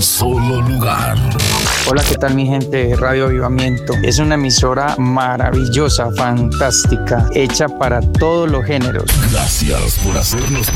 solo lugar. Hola, ¿qué tal mi gente de Radio Avivamiento? Es una emisora maravillosa, fantástica, hecha para todos los géneros. Gracias por hacernos